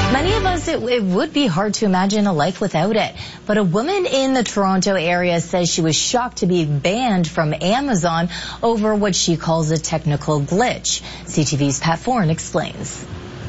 Many of us, it would be hard to imagine a life without it. But a woman in the Toronto area says she was shocked to be banned from Amazon over what she calls a technical glitch. CTV's Pat Foran explains.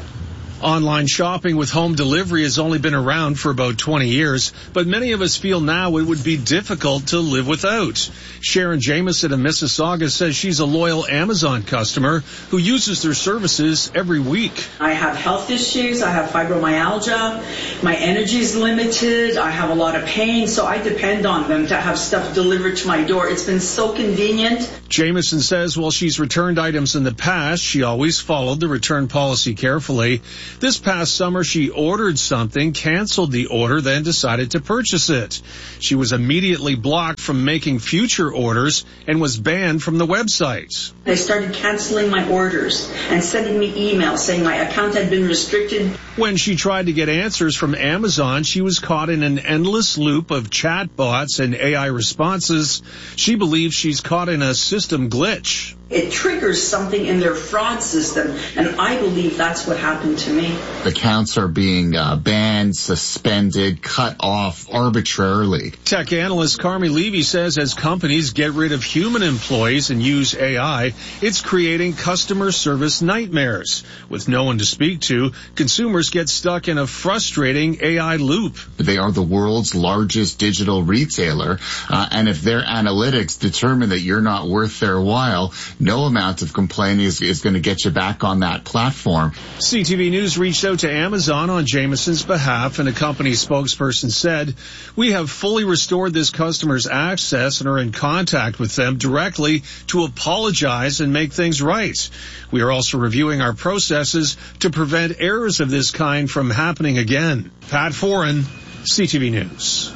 Online shopping with home delivery has only been around for about 20 years, but many of us feel now it would be difficult to live without. Sharon Jameson of Mississauga says she's a loyal Amazon customer who uses their services every week. I have health issues, I have fibromyalgia, my energy is limited, I have a lot of pain, so I depend on them to have stuff delivered to my door. It's been so convenient. Jameson says while she's returned items in the past, she always followed the return policy carefully. This past summer, she ordered something, canceled the order, then decided to purchase it. She was immediately blocked from making future orders and was banned from the website. They started canceling my orders and sending me emails saying my account had been restricted. When she tried to get answers from Amazon, she was caught in an endless loop of chatbots and AI responses. She believes she's caught in a system glitch. It triggers something in their fraud system, and I believe that's what happened to me. Accounts are being banned, suspended, cut off arbitrarily. Tech analyst Carmi Levy says as companies get rid of human employees and use AI, it's creating customer service nightmares. With no one to speak to, consumers get stuck in a frustrating AI loop. They are the world's largest digital retailer, and if their analytics determine that you're not worth their while, no amount of complaining is going to get you back on that platform. CTV News reached out to Amazon on Jameson's behalf, and a company spokesperson said, "We have fully restored this customer's access and are in contact with them directly to apologize and make things right. We are also reviewing our processes to prevent errors of this kind from happening again." Pat Foran, CTV News.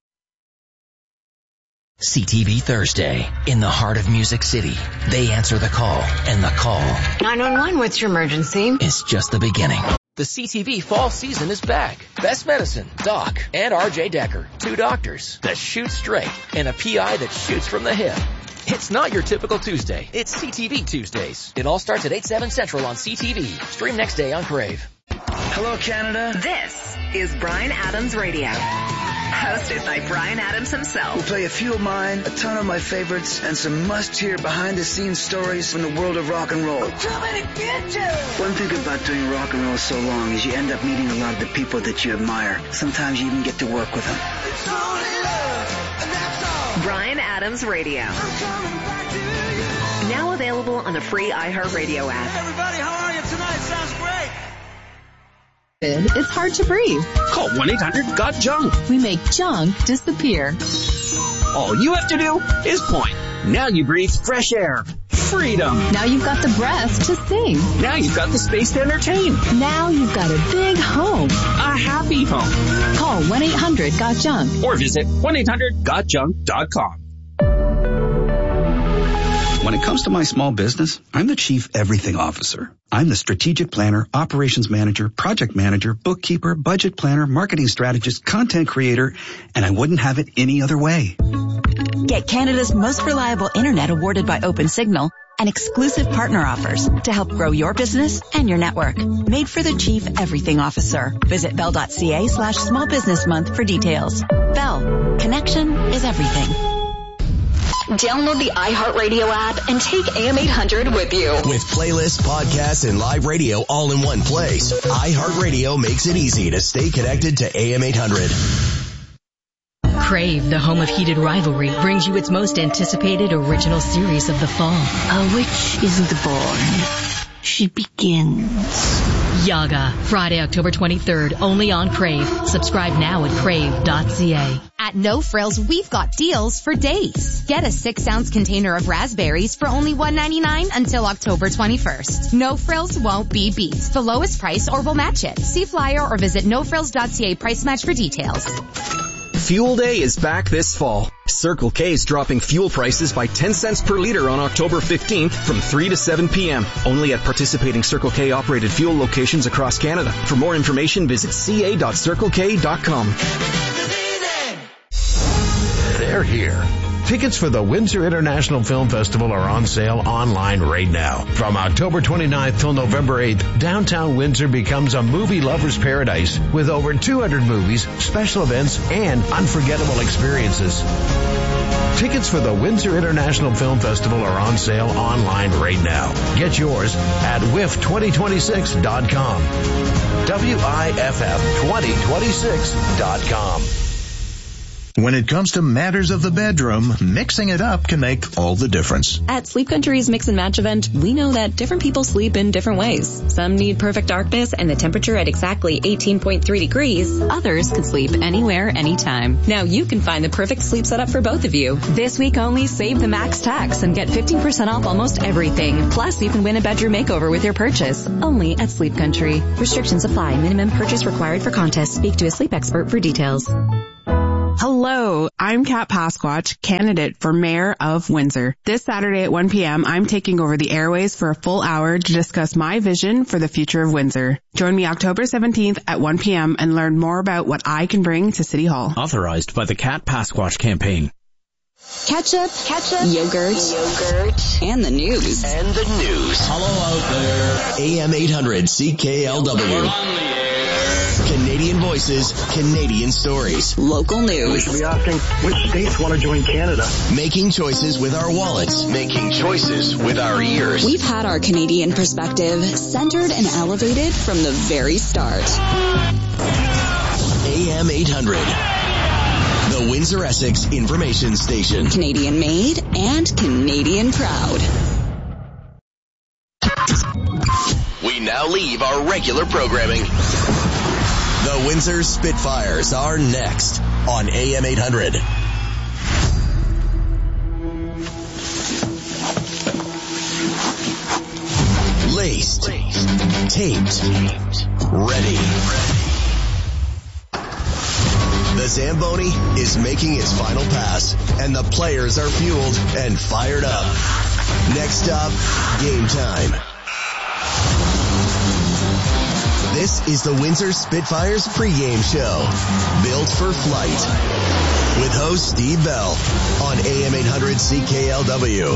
CTV Thursday, in the heart of Music City. They answer the call, and the call 911, what's your emergency? is just the beginning. The CTV fall season is back. Best Medicine, Doc, and RJ Decker, two doctors that shoot straight and a PI that shoots from the hip. It's not your typical Tuesday. It's CTV Tuesdays. It all starts at 8/7 Central on CTV. Stream next day on Crave. Hello, Canada. This is Bryan Adams Radio. Hosted by Bryan Adams himself. We'll play a few of mine, a ton of my favorites, and some must-hear behind-the-scenes stories from the world of rock and roll. One thing about doing rock and roll so long is you end up meeting a lot of the people that you admire. Sometimes you even get to work with them. Bryan Adams Radio. Now available on the free iHeartRadio app. Everybody, how are you tonight? Sounds great. It's hard to breathe. Call 1-800-GOT-JUNK. We make junk disappear. All you have to do is point. Now you breathe fresh air. Freedom. Now you've got the breath to sing. Now you've got the space to entertain. Now you've got a big home. A happy home. Call 1-800-GOT-JUNK. Or visit 1-800-GOTJUNK.com. When it comes to my small business, I'm the Chief Everything Officer. I'm the strategic planner, operations manager, project manager, bookkeeper, budget planner, marketing strategist, content creator, and I wouldn't have it any other way. Get Canada's most reliable internet awarded by OpenSignal and exclusive partner offers to help grow your business and your network. Made for the Chief Everything Officer. Visit bell.ca/small business month for details. Bell. Connection is everything. Download the iHeartRadio app and take AM800 with you. With playlists, podcasts, and live radio all in one place, iHeartRadio makes it easy to stay connected to AM800. Crave, the home of heated rivalry, brings you its most anticipated original series of the fall. A witch isn't born. She begins. Yaga, Friday, October 23rd, only on Crave. Subscribe now at crave.ca. At No Frills, we've got deals for days. Get a 6-ounce container of raspberries for only $1.99 until October 21st. No Frills won't be beat. The lowest price or we'll match it. See flyer or visit nofrills.ca price match for details. Fuel Day is back this fall. Circle K is dropping fuel prices by 10 cents per liter on October 15th from 3 to 7 p.m. Only at participating Circle K operated fuel locations across Canada. For more information, visit ca.circlek.com. They're here. Tickets for the Windsor International Film Festival are on sale online right now. From October 29th till November 8th, downtown Windsor becomes a movie lover's paradise with over 200 movies, special events, and unforgettable experiences. Tickets for the Windsor International Film Festival are on sale online right now. Get yours at WIFF2026.com. WIFF2026.com. When it comes to matters of the bedroom, mixing it up can make all the difference. At Sleep Country's Mix and Match event, we know that different people sleep in different ways. Some need perfect darkness and the temperature at exactly 18.3 degrees. Others could sleep anywhere, anytime. Now you can find the perfect sleep setup for both of you. This week only, save the max tax and get 15% off almost everything. Plus, you can win a bedroom makeover with your purchase. Only at Sleep Country. Restrictions apply. Minimum purchase required for contest. Speak to a sleep expert for details. Hello, I'm Kat Pasquatch, candidate for Mayor of Windsor. This Saturday at 1 p.m., I'm taking over the airways for a full hour to discuss my vision for the future of Windsor. Join me October 17th at 1 p.m. and learn more about what I can bring to City Hall. Authorized by the Kat Pasquatch campaign. Ketchup, yogurt, and the news. Hello out there. AM 800 CKLW. Canadian voices, Canadian stories. Local news. We should be asking which states want to join Canada. Making choices with our wallets. Making choices with our ears. We've had our Canadian perspective centered and elevated from the very start. AM 800. The Windsor Essex Information Station. Canadian made and Canadian proud. We now leave our regular programming. The Windsor Spitfires are next on AM 800. Laced. Taped. Ready. The Zamboni is making its final pass, and the players are fueled and fired up. Next up, game time. This is the Windsor Spitfires pregame show, built for flight, with host Steve Bell on AM 800 CKLW.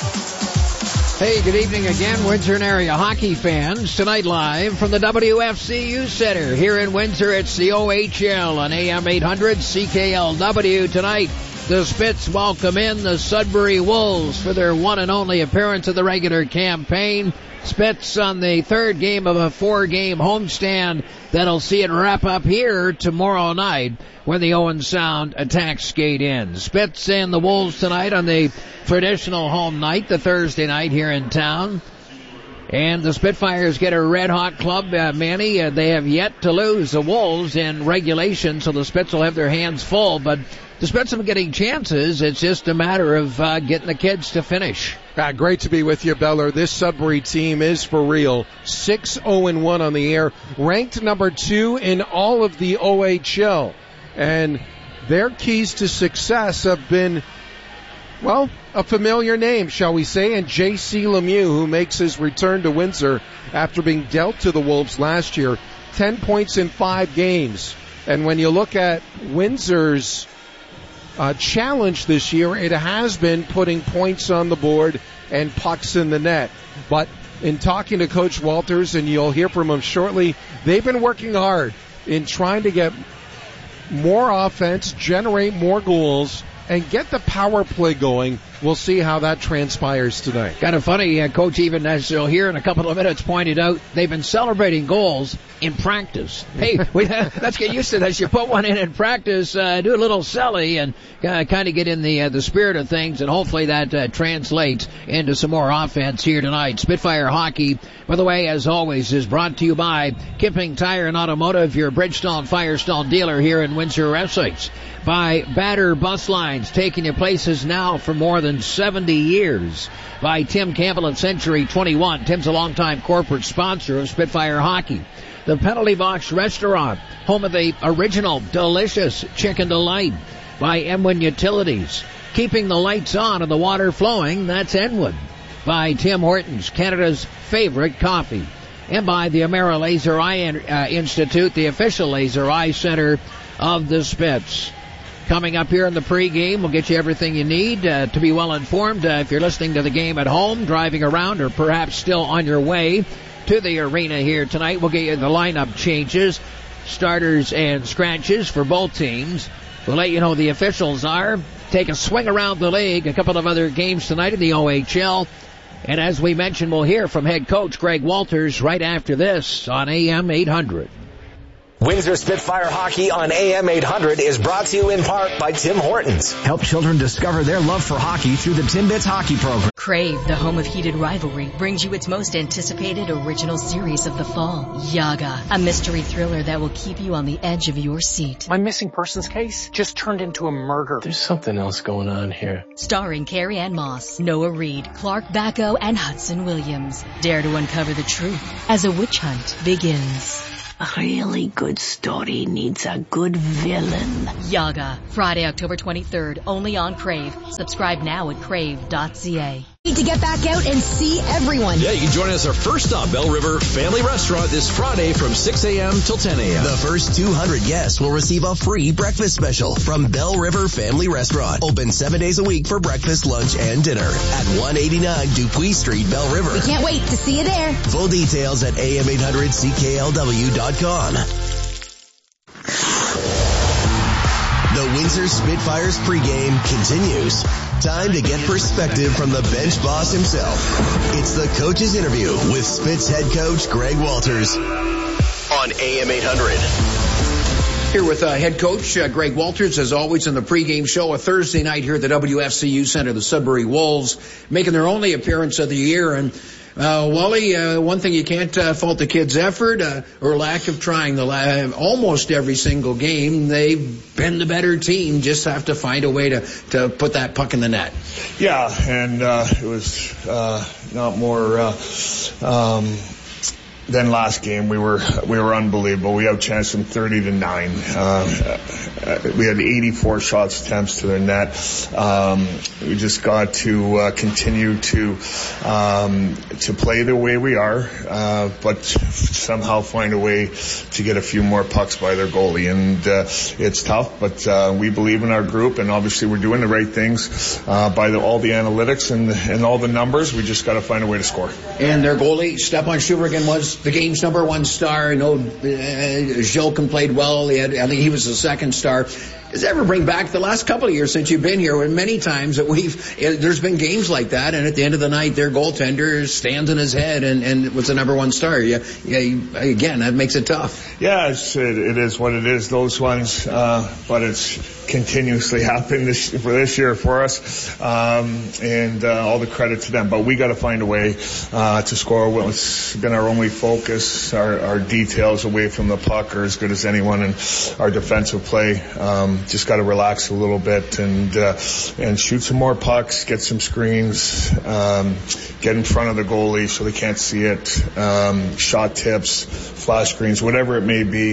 Hey, good evening again, Windsor and area hockey fans. Tonight live from the WFCU Center here in Windsor. It's the OHL on AM 800 CKLW. Tonight, the Spits welcome in the Sudbury Wolves for their one and only appearance of the regular campaign. Spits on the third game of a 4-game homestand that'll see it wrap up here tomorrow night when the Owen Sound attack skate in. Spits and the Wolves tonight on the traditional home night, the Thursday night here in town. And the Spitfires get a red-hot club, Manny. They have yet to lose the Wolves in regulation, so the Spits will have their hands full. But the Spits are getting chances. It's just a matter of getting the kids to finish. Great to be with you, Beller. This Sudbury team is for real. 6-0-1 on the year, ranked number 2 in all of the OHL. And their keys to success have been, well, a familiar name, shall we say, and J.C. Lemieux, who makes his return to Windsor after being dealt to the Wolves last year. 10 points in 5 games. And when you look at Windsor's challenge this year, it has been putting points on the board and pucks in the net. But in talking to Coach Walters, and you'll hear from him shortly, they've been working hard in trying to get more offense, generate more goals, and get the power play going. We'll see how that transpires tonight. Kind of funny, Coach, even as you'll hear in a couple of minutes, pointed out they've been celebrating goals in practice. Hey, let's get used to this. You put one in practice, do a little celly, and kind of get in the spirit of things, and hopefully that translates into some more offense here tonight. Spitfire Hockey, by the way, as always, is brought to you by Kipping Tire and Automotive, your Bridgestone Firestone dealer here in Windsor, Essex. By Batter Bus Lines, taking you places now for more than 70 years. By Tim Campbell at Century 21. Tim's a longtime corporate sponsor of Spitfire Hockey. The Penalty Box Restaurant, home of the original delicious Chicken Delight. By Enwood Utilities, keeping the lights on and the water flowing, that's Enwood. By Tim Hortons, Canada's favorite coffee. And by the Amera Laser Eye Institute, the official laser eye center of the Spits. coming up here in the pregame. We'll get you everything you need to be well informed. If you're listening to the game at home, driving around, or perhaps still on your way to the arena here tonight, we'll get you the lineup changes, starters and scratches for both teams. We'll let you know the officials are. Take a swing around the league. A couple of other games tonight in the OHL. And as we mentioned, we'll hear from head coach Greg Walters right after this on AM 800. Windsor Spitfire Hockey on AM 800 is brought to you in part by Tim Hortons. Help children discover their love for hockey through the Timbits Hockey Program. Crave, the home of heated rivalry, brings you its most anticipated original series of the fall, Yaga, a mystery thriller that will keep you on the edge of your seat. My missing persons case just turned into a murder. There's something else going on here. Starring Carrie Ann Moss, Noah Reid, Clark Bacco, and Hudson Williams. Dare to uncover the truth as a witch hunt begins. A really good story needs a good villain. Yaga, Friday, October 23rd, only on Crave. Subscribe now at crave.ca. Need to get back out and see everyone. Yeah, you can join us our first stop, Bell River Family Restaurant, this Friday from 6 a.m. till 10 a.m. The first 200 guests will receive a free breakfast special from Bell River Family Restaurant. Open 7 days a week for breakfast, lunch, and dinner at 189 Dupuis Street, Bell River. We can't wait to see you there. Full details at am800cklw.com. The Windsor Spitfires pregame continues. Time to get perspective from the bench boss himself. It's the coach's interview with Spitz head coach Greg Walters on AM 800. Here with head coach Greg Walters, as always, in the pregame show, a Thursday night here at the WFCU Center. The Sudbury Wolves making their only appearance of the year. And Wally, one thing you can't fault the kids' effort or lack of trying. Almost every single game, they've been the better team. Just have to find a way to put that puck in the net. Yeah, and it was not more than last game. We were unbelievable. We outchanced them 30-9. We had 84 shots attempts to their net. We just got to continue to play the way we are, but somehow find a way to get a few more pucks by their goalie. And it's tough, but we believe in our group, and obviously we're doing the right things by all the analytics and all the numbers. We just got to find a way to score. And their goalie, Stepan Shuvergan, was the game's number one star. I know Zhilkin played well. I think he was the second star. Does it ever bring back the last couple of years since you've been here, where many times that there's been games like that, and at the end of the night, their goaltender stands in his head and was the number one star? Again, that makes it tough. Yeah, it is what it is, those ones, but it's continuously happened this year for us, and all the credit to them. But we got to find a way to score. It's been our only focus. Our details away from the puck are as good as anyone, and our defensive play. Just got to relax a little bit and shoot some more pucks, get some screens, get in front of the goalie so they can't see it, shot tips, flash screens, whatever it may be.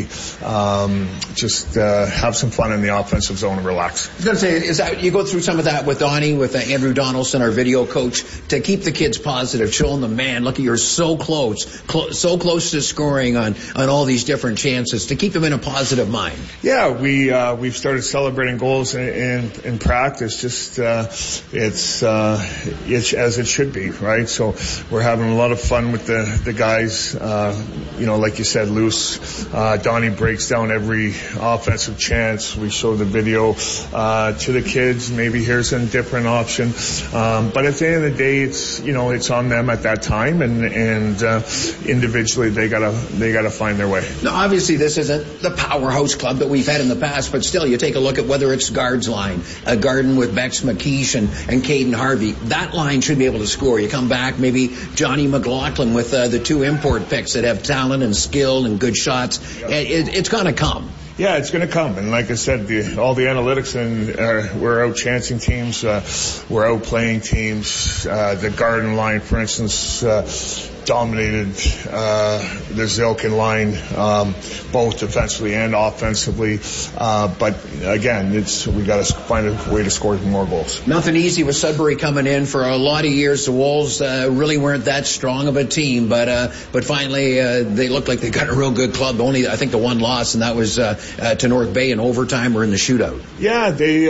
Just have some fun in the offensive zone and relax. I was going to say, is that you go through some of that with Donnie, with Andrew Donaldson, our video coach, to keep the kids positive, showing them, man, look, you're so close to scoring on all these different chances, to keep them in a positive mind. Yeah, we've started celebrating goals in practice. Just it's as it should be, right? So we're having a lot of fun with the guys. Like you said, loose. Donnie breaks down every offensive chance. We show the video to the kids. Maybe here's a different option. But at the end of the day, it's on them at that time, and individually they gotta find their way. Now, obviously, this isn't the powerhouse club that we've had in the past, but still, you take a look at whether it's Guards line, a Garden with Bex McKeish and Caden Harvey. That line should be able to score. You come back, maybe Johnny McLaughlin with the two import picks that have talent and skill and good shots. It's going to come. Yeah, it's going to come. And like I said, all the analytics, and we're out chancing teams, we're out playing teams. The Garden line, for instance, dominated the Zilkin line, both defensively and offensively. But again, we got to find a way to score more goals. Nothing easy with Sudbury coming in. For a lot of years, the Wolves really weren't that strong of a team, but finally they looked like they got a real good club. Only, I think, the one loss, and that was to North Bay in overtime or in the shootout. Yeah, they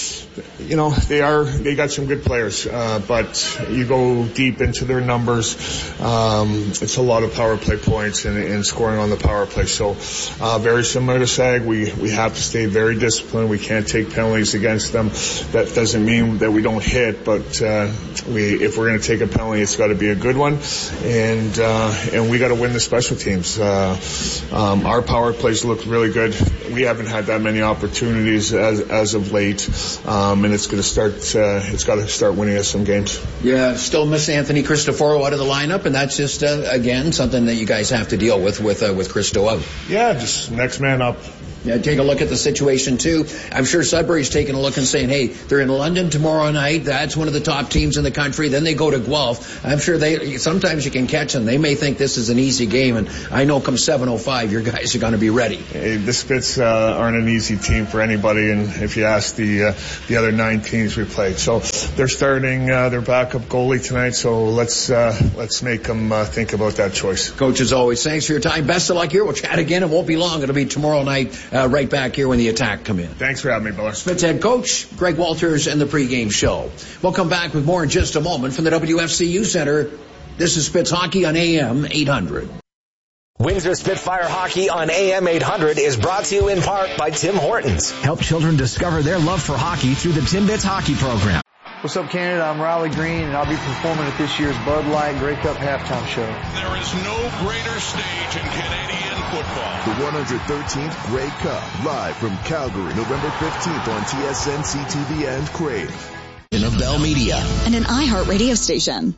got some good players, but you go deep into their numbers. It's a lot of power play points and scoring on the power play. So very similar to SAG, we have to stay very disciplined. We can't take penalties against them. That doesn't mean that we don't hit, but if we're going to take a penalty, it's got to be a good one, and we got to win the special teams. Our power plays look really good. We haven't had that many opportunities as of late, and it's going to start. It's got to start winning us some games. Yeah, still miss Anthony Cristoforo out of the lineup, and that's just again something that you guys have to deal with Cristo out. Yeah, just next man up. Yeah, take a look at the situation too. I'm sure Sudbury's taking a look and saying, hey, they're in London tomorrow night. That's one of the top teams in the country. Then they go to Guelph. I'm sure sometimes you can catch them. They may think this is an easy game, and I know come 7:05, your guys are going to be ready. Hey, the Spits aren't an easy team for anybody, and if you ask the other 9 teams we played. So they're starting their backup goalie tonight, so let's make them think about that choice. Coach, as always, thanks for your time. Best of luck here. We'll chat again. It won't be long. It'll be tomorrow night. Right back here when the Attack come in. Thanks for having me, Biller. Spits head coach Greg Walters and the pregame show. We'll come back with more in just a moment from the WFCU Center. This is Spits Hockey on AM 800. Windsor Spitfire Hockey on AM 800 is brought to you in part by Tim Hortons. Help children discover their love for hockey through the Timbits Hockey Program. What's up, Canada? I'm Riley Green, and I'll be performing at this year's Bud Light Grey Cup halftime show. There is no greater stage in Canadian football. The 113th Grey Cup, live from Calgary, November 15th on TSN, CTV, and Crave. In a Bell Media. And an iHeart radio station.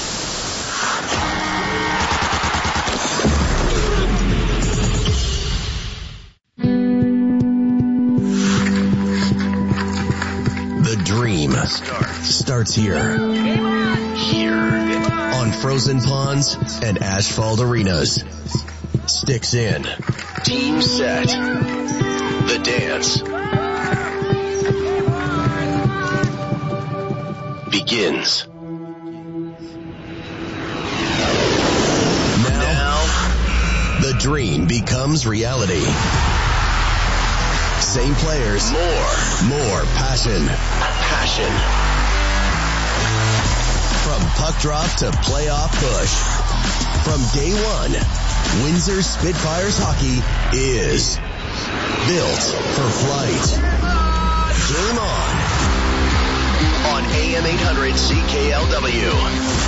The dream starts here. Here. On frozen ponds and asphalt arenas. Sticks in. Team set. The dance begins. Now, the dream becomes reality. Same players. More passion. From puck drop to playoff push. From day one, Windsor Spitfires hockey is built for flight. Game on AM 800 CKLW.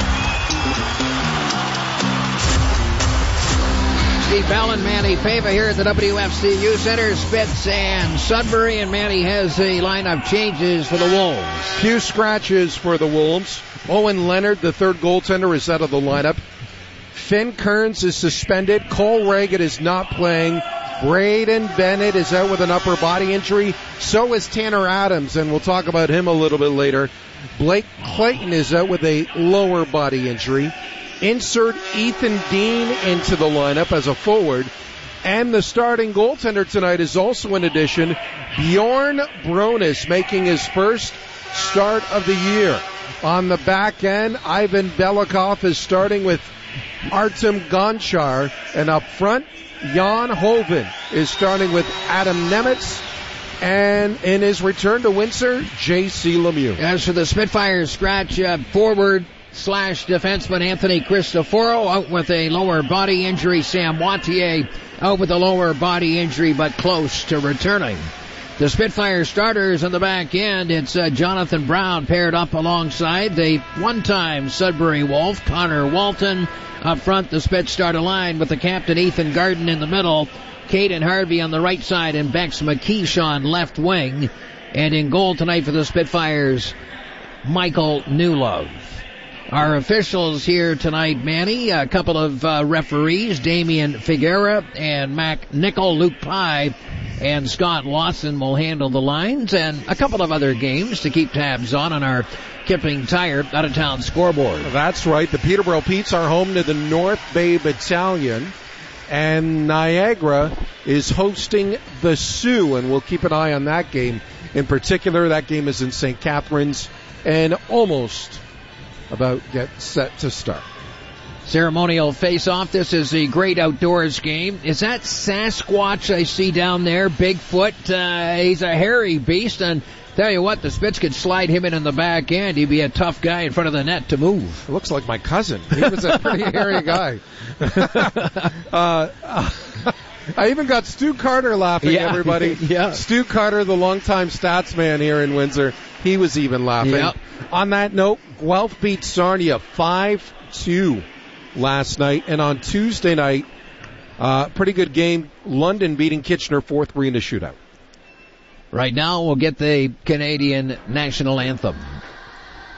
Steve Bell and Manny Pava here at the WFCU Center. Spits and Sudbury, and Manny has a line of changes for the Wolves. Few scratches for the Wolves. Owen Leonard, the third goaltender, is out of the lineup. Finn Kearns is suspended. Cole Reagan is not playing. Braden Bennett is out with an upper body injury. So is Tanner Adams, and we'll talk about him a little bit later. Blake Clayton is out with a lower body injury. Insert Ethan Dean into the lineup as a forward. And the starting goaltender tonight is also an addition. Bjorn Bronis making his first start of the year. On the back end, Ivan Belikov is starting with Artem Gonchar. And up front, Jan Hoven is starting with Adam Nemitz. And in his return to Windsor, J.C. Lemieux. As for the Spitfires, scratch forward / defenseman Anthony Cristoforo out with a lower body injury. Sam Wattier out with a lower body injury, but close to returning. The Spitfire starters on the back end, it's Jonathan Brown paired up alongside the one-time Sudbury Wolf, Connor Walton. Up front, the Spits start a line with the captain Ethan Garden in the middle, Caden Harvey on the right side, and Bex McKeish on left wing. And in goal tonight for the Spitfires, Michael Newlove. Our officials here tonight, Manny, a couple of referees, Damian Figuera and Mac Nickel. Luke Pye and Scott Lawson will handle the lines, and a couple of other games to keep tabs on our Kipling Tire out-of-town scoreboard. That's right. The Peterborough Petes are home to the North Bay Battalion, and Niagara is hosting the Sioux, and we'll keep an eye on that game. In particular, that game is in St. Catharines and almost about get set to start. Ceremonial face-off. This is a great outdoors game. Is that Sasquatch I see down there? Bigfoot. He's a hairy beast, and tell you what, the Spits could slide him in the back end. He'd be a tough guy in front of the net to move. It looks like my cousin. He was a pretty hairy guy. I even got Stu Carter laughing, everybody. Yeah. Stu Carter, the longtime stats man here in Windsor, he was even laughing. Yep. On that note, Guelph beat Sarnia 5-2 last night. And on Tuesday night, pretty good game, London beating Kitchener 4-3 in a shootout. Right now, we'll get the Canadian national anthem.